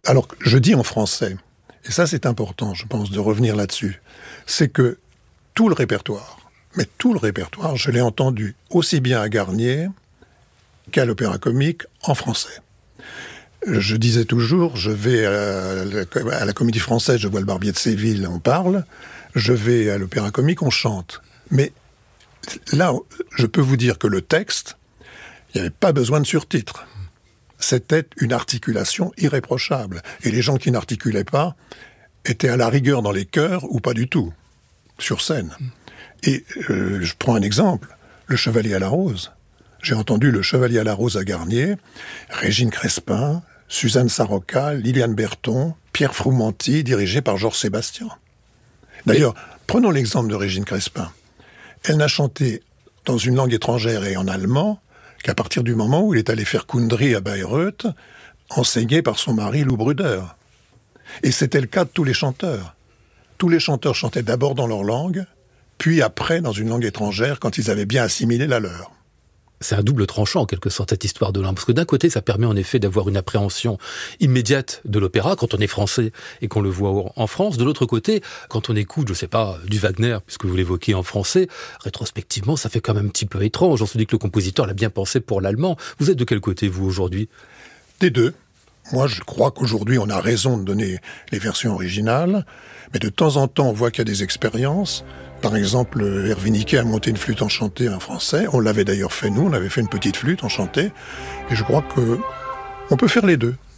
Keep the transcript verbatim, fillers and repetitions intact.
Alors, je dis en français, et ça c'est important, je pense, de revenir là-dessus, c'est que tout le répertoire, mais tout le répertoire, je l'ai entendu aussi bien à Garnier qu'à l'Opéra Comique en français. Je disais toujours, je vais à la, à la Comédie Française, je vois le Barbier de Séville, on parle, je vais à l'Opéra Comique, on chante. Mais là, je peux vous dire que le texte, il n'y avait pas besoin de surtitres. C'était une articulation irréprochable. Et les gens qui n'articulaient pas étaient à la rigueur dans les chœurs ou pas du tout, sur scène. Et euh, je prends un exemple, le Chevalier à la Rose. J'ai entendu le Chevalier à la Rose à Garnier, Régine Crespin, Suzanne Sarroca, Liliane Berton, Pierre Froumenti, dirigé par Georges Sébastien. D'ailleurs, prenons l'exemple de Régine Crespin. Elle n'a chanté dans une langue étrangère et en allemand qu'à partir du moment où il est allé faire Kundry à Bayreuth, enseigné par son mari Lou Bruder. Et c'était le cas de tous les chanteurs. Tous les chanteurs chantaient d'abord dans leur langue, puis après dans une langue étrangère quand ils avaient bien assimilé la leur. C'est un double tranchant, en quelque sorte, cette histoire de langue. Parce que d'un côté, ça permet en effet d'avoir une appréhension immédiate de l'opéra, quand on est français et qu'on le voit en France. De l'autre côté, quand on écoute, je sais pas, du Wagner, puisque vous l'évoquez en français, rétrospectivement, ça fait quand même un petit peu étrange. On se dit que le compositeur l'a bien pensé pour l'allemand. Vous êtes de quel côté, vous, aujourd'hui ? Des deux. Moi, je crois qu'aujourd'hui, on a raison de donner les versions originales, mais de temps en temps, on voit qu'il y a des expériences. Par exemple, Hervé Niquet a monté une flûte enchantée en français. On l'avait d'ailleurs fait, nous, on avait fait une petite flûte enchantée. Et je crois que on peut faire les deux.